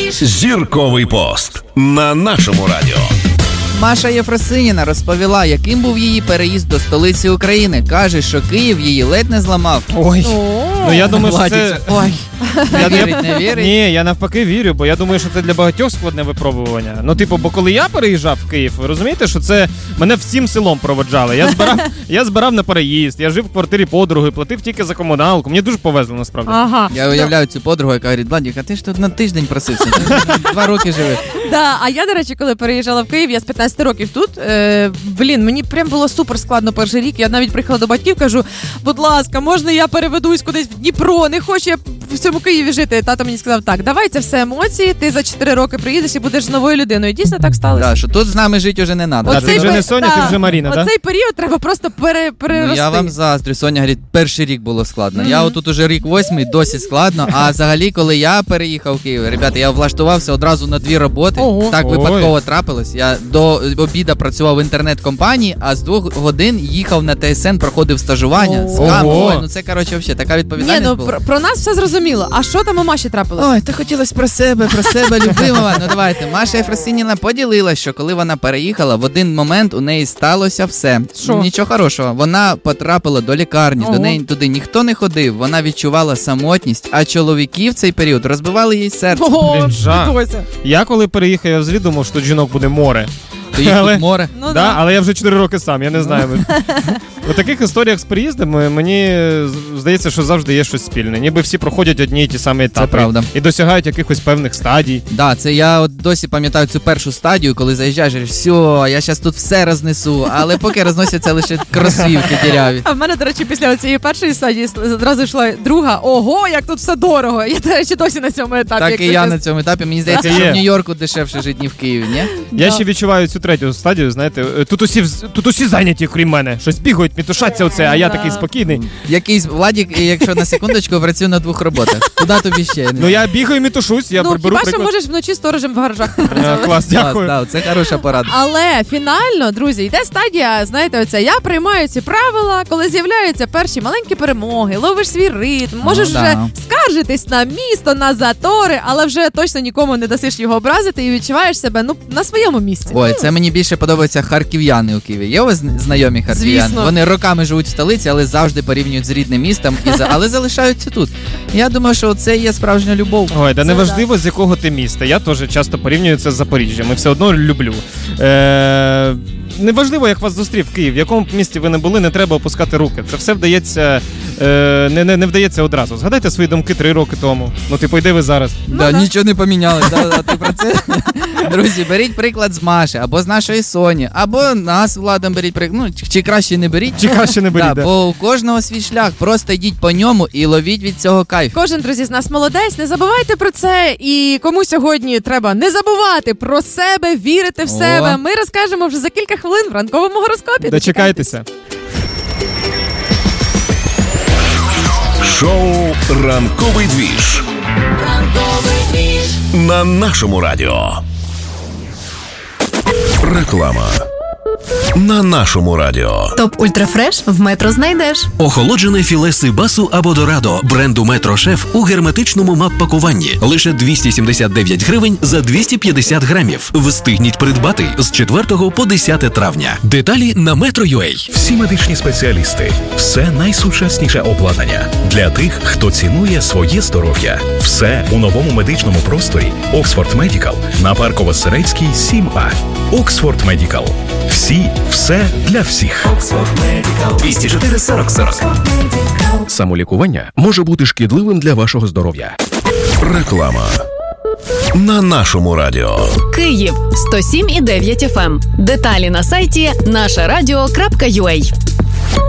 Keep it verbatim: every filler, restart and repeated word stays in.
Зірковий пост на нашому радіо. Маша Єфросиніна розповіла, яким був її переїзд до столиці України. Каже, що Київ її ледь не зламав. Ой, ну я думаю, що це... Ой, Я, не вірить, не вірить? Ні, я навпаки вірю, бо я думаю, що це для багатьох складне випробування. Ну, типу, бо коли я переїжджав в Київ, ви розумієте, що це мене всім селом проводжали. Я збирав, я збирав на переїзд, я жив в квартирі подруги, платив тільки за комуналку. Мені дуже повезло, насправді. Ага. Я уявляю цю подругу, яка говорить: Владик, а ти ж тут на тиждень просився, ти два роки живеш. Да, а я, до речі, коли переїжджала в Київ, я з п'ятнадцяти років тут, е, блін, мені прям було супер складно перший рік. Я навіть приїхала до батьків, кажу: будь ласка, можна я переведусь кудись в Дніпро, не хочу я в цьому Києві жити. Тато мені сказав: так, давай, це все емоції, ти за чотири роки приїдеш і будеш новою людиною. І дійсно так сталося. Да, що тут з нами жити вже не треба. А ти вже не Соня, ти вже Маріна, так? Оцей період треба просто пере, перерости. Ну, я вам заздрю. Соня говорить, перший рік було складно. Mm-hmm. Я отут уже рік восьмий, досі складно. А взагалі, коли я переїхав в Київ, ребята, я влаштувався одразу на дві роботи. Ого. Так Ой. випадково трапилось. Я до обіда працював в інтернет-компанії, а з двох годин їхав на Т С Н, проходив стажування. З Ого. камерою. Ой, ну це, коротше, взагалі, така Ні, відповідальність ну була. про, про нас все зрозуміло. А що там у Маші трапилось? Ой, та хотілося про себе, про себе любимого. Ну давайте. Маша Єфросиніна поділилася, що коли вона переїхала, в один момент у неї сталося все. Що? Нічого хорошого. Вона потрапила до лікарні, Ого. до неї туди ніхто не ходив, вона відчувала самотність, а чоловіки в цей період розбивали їй серце. Ого, Блін, жах. Дідуся. Я коли переїхав, я взагалі думав, що тут жінок буде море. То їх Але- тут море. Ну, да, да. але я вже чотири роки сам, я не знаю. У таких історіях з переїздами мені здається, що завжди є щось спільне. Ніби всі проходять одні й ті самі етапи. правда. І досягають якихось певних стадій. Да, це я от досі пам'ятаю цю першу стадію, коли заїжджаєш, і все, я зараз тут все рознесу, але поки розносяться лише кросівки діряві. А в мене, до речі, після цієї першої стадії одразу йшла друга. Ого, як тут все дорого. Я, до речі, досі на цьому етапі. Так як і ви я щас- на цьому етапі. Мені здається, Так і що є. в Нью-Йорку дешевше жити, ніж в Києві, ні? Я Да. ще відчуваю цю третю стадію, знаєте, тут усі, вз- тут усі зайняті, крім мене. Щось бігають, мітушаться оце, а я Да. такий спокійний. Якийсь Владик, якщо на секундочку, працює на двох роботах. Куди тобі ще? Ну я бігаю, мітушусь, я Ну, беру хіба що приклад. можеш вночі сторожем в гаражах Е, попрацювати. Клас, Клас, дякую. да, це хороша порада. Але фінально, друзі, йде стадія, знаєте, оця, я приймаю ці правила, коли з'являються перші маленькі перемоги, ловиш свій ритм, можеш Ну, вже да. скаржитись на місто, на затори, але вже точно нікому не дасиш його образити і відчуваєш себе, ну, на своєму місці. Ой, це мені більше подобаються харків'яни у Києві. Є у вас знайомі харків'яни? Звісно. Вони роками живуть в столиці, але завжди порівнюють з рідним містом, і за... але залишаються тут. Я думаю, що це є справжня любов. Ой, да Це неважливо, з якого ти міста. Я теж часто порівнюю це з Запоріжжям. І все одно люблю. Е- неважливо, як вас зустрів Київ, в якому б місті ви не були, не треба опускати руки. Це все вдається, е- не, не, не вдається одразу. Згадайте свої думки три роки тому. Ну, типу, йде ви зараз. Да, да. нічого не помінялось. Да, а ти про це? Друзі, беріть приклад з Маші, або з нашої Соні, або нас, Владом, беріть приклад. Ну, чи краще не беріть. Чи краще не беріть, Да, да. бо у кожного свій шлях. Просто йдіть по ньому і ловіть від цього кайф. Кожен, друзі, з нас молодець, не забувайте про це. І кому сьогодні треба не забувати про себе, вірити в О. себе. Ми розкажемо вже за кілька хвилин в ранковому гороскопі. Дочекайтеся. Шоу «Ранковий двіж» на нашому радіо. Реклама на нашому радіо. Топ Ультрафреш в Метро знайдеш. Охолоджене філе сибасу або дорадо бренду Метро Шеф у герметичному мап-пакуванні. Лише двісті сімдесят дев'ять гривень за двісті п'ятдесят грамів. Встигніть придбати з четвертого по десяте травня. Деталі на Metro.ua. Всі медичні спеціалісти. Все найсучасніше обладнання. Для тих, хто цінує своє здоров'я. Все у новому медичному просторі Оксфорд Медикал на Парково-Сирецькій сім А. Оксфорд Медикал. Всі, все для всіх. двісті чотири сорок сорок. Самолікування може бути шкідливим для вашого здоров'я. Реклама на нашому радіо. Київ сто сім і дев'ять еф ем. Деталі на сайті наша радіо крапка ю а.